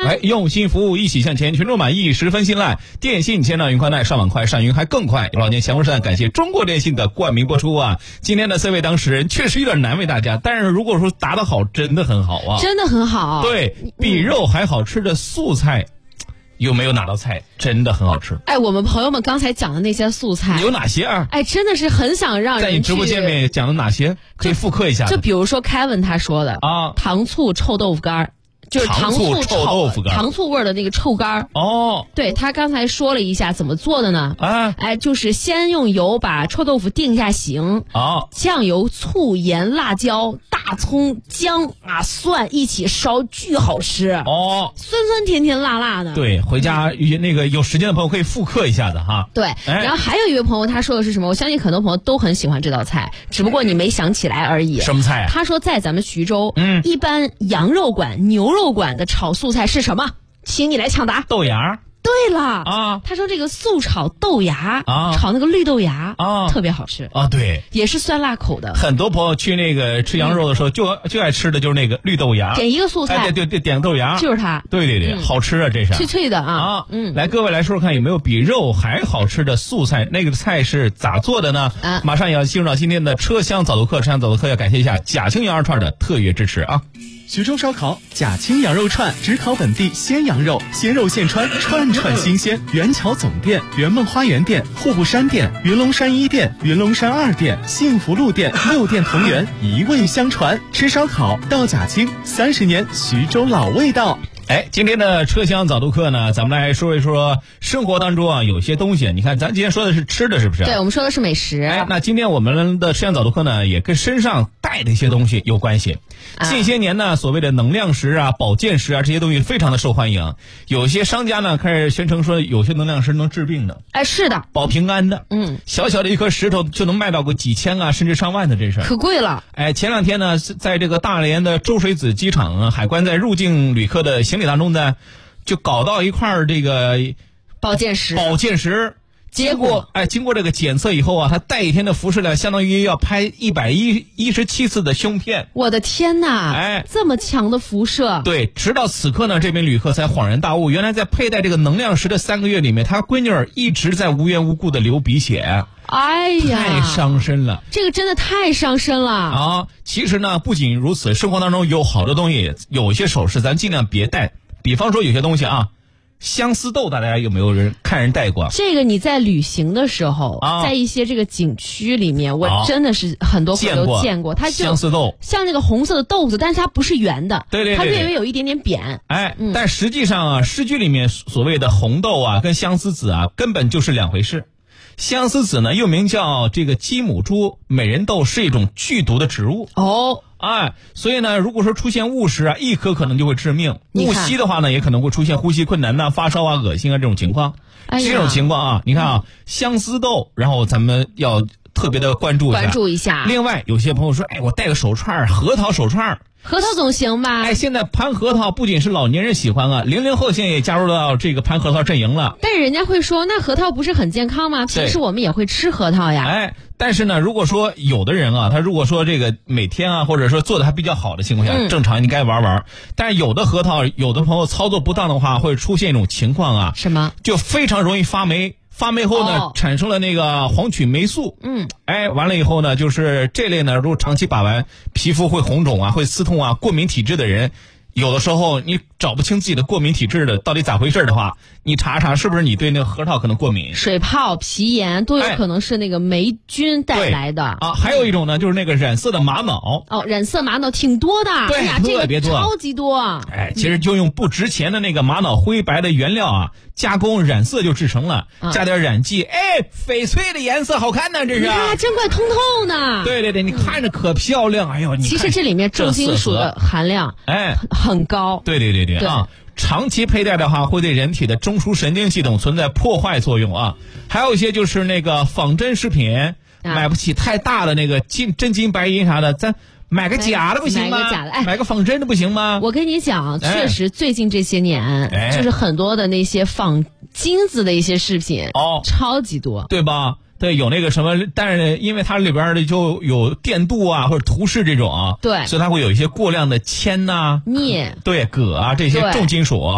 用心服务，一起向前，群众满意，十分信赖。电信千兆云宽带，上网快，上云还更快。老年降龙山感谢中国电信的冠名播出啊！今天的3位当事人确实有点难为大家，但是如果说答得好，真的很好啊， 真的很好。 对，比肉还好吃的素菜。有没有哪道菜真的很好吃？ 我们朋友们刚才讲的那些素菜有哪些啊？ 真的是很想让人在你直播间里讲的哪些可以复刻一下？ 就比如说 Kevin 他说的啊，糖醋臭豆腐干，就是糖醋臭豆腐干， 糖醋味的那个臭干哦。对，他刚才说了一下怎么做的呢？就是先用油把臭豆腐定下形啊，酱油、醋、盐、辣椒、大葱、姜啊、蒜一起烧，巨好吃哦，酸酸甜甜辣辣的。 对，回家那个有时间的朋友可以复刻一下子哈。 对，然后还有一位朋友他说的是什么？我相信很多朋友都很喜欢这道菜，只不过你没想起来而已。 什么菜？ 他说在咱们徐州，一般羊肉馆、牛肉馆的炒素菜是什么？请你来抢答。 豆芽。 对了啊，他说这个素炒豆芽啊，炒那个绿豆芽啊，特别好吃啊。对， 也是酸辣口的。 很多朋友去那个吃羊肉的时候，就爱吃的就是那个绿豆芽。 点一个素菜， 对，点豆芽， 就是它。 对，好吃啊，这是脆脆的啊。 来，各位来说说看，有没有比肉还好吃的素菜？那个菜是咋做的呢？马上也要进入到今天的车厢早读课。车厢早读课要感谢一下贾青羊肉串的特约支持啊。 徐州烧烤贾青羊肉串，只烤本地鲜羊肉，鲜肉现穿，串串新鲜。元桥总店、圆梦花园店、户部山店、云龙山1店、云龙山2店、幸福路店6店同源，一味相传。吃烧烤到贾青，30年徐州老味道。 今天的车厢早读课呢，咱们来说一说生活当中啊，有些东西，你看咱今天说的是吃的，是不是？ 对，我们说的是美食。 那今天我们的车厢早读课呢，也跟身上带的一些东西有关系。近些年呢，所谓的能量石啊、保健石啊，这些东西非常的受欢迎。有些商家呢开始宣称说，有些能量石能治病的。 是的， 保平安的。小小的一颗石头就能卖到个几千啊，甚至上万的这事儿， 可贵了。 前两天呢，在这个大连的周水子机场，海关在入境旅客的行李当中呢，就搞到一块这个保健石， 结果经过这个检测以后啊，它带一天的辐射量相当于要拍117次的胸片。 我的天哪！这么强的辐射。 对，直到此刻呢，这名旅客才恍然大悟，原来在佩戴这个能量石的3个月里面，他闺女儿一直在无缘无故的流鼻血。太伤身了， 这个真的太伤身了啊！其实呢，不仅如此，生活当中有好多东西，有些首饰咱尽量别戴。比方说有些东西啊，相思豆，大家有没有人看人戴过？ 这个你在旅行的时候，在一些这个景区里面，我真的是很多朋友都见过。它就相思豆像那个红色的豆子，但是它不是圆的， 对， 它略微有一点点扁。 但实际上啊，诗句里面所谓的红豆啊，跟相思子啊，根本就是两回事。相思子呢，又名叫这个鸡母猪、美人豆，是一种剧毒的植物。所以呢，如果说出现误食啊，一颗可能就会致命。误吸的话呢，也可能会出现呼吸困难呐、发烧啊、恶心啊这种情况。这种情况啊，你看啊，相思豆，然后咱们要特别的关注一下。另外，有些朋友说，我戴个手串，核桃手串。 核桃总行吧？ 现在盘核桃不仅是老年人喜欢啊，00后现在也加入到这个盘核桃阵营了。 但是人家会说，那核桃不是很健康吗？平时我们也会吃核桃呀。 但是呢，如果说有的人啊，他如果说这个每天啊，或者说做的还比较好的情况下，正常你该玩。但是有的核桃，有的朋友操作不当的话，会出现一种情况啊， 什么？ 就非常容易发霉。发霉后呢，产生了那个黄曲霉素。完了以后呢，就是这类呢，如果长期把玩，皮肤会红肿啊，会刺痛啊，过敏体质的人，有的时候你找不清自己的过敏体质的到底咋回事的话，你查查是不是你对那个核桃可能过敏。 水泡、皮炎都有可能是那个霉菌带来的还有一种呢，就是那个染色的玛瑙。 染色玛瑙挺多的。 对，特别多， 超级多。 其实就用不值钱的那个玛瑙灰白的原料啊，加工染色就制成了，加点染剂，翡翠的颜色好看呢，这是。 你看真快通透呢。 对，你看着可漂亮。 其实这里面重金属的含量很高。 对啊。长期佩戴的话，会对人体的中枢神经系统存在破坏作用啊。还有一些就是那个仿真饰品，买不起太大的那个真金白银啥的，咱买个假的不行吗？ 买个假的， 买个仿真的不行吗？ 我跟你讲，确实最近这些年，就是很多的那些仿金子的一些饰品，超级多， 对吧？对，有那个什么，但是因为它里边的就有电镀啊或者涂饰这种啊， 对， 所以它会有一些过量的铅呐、 镍、 对铬啊这些重金属。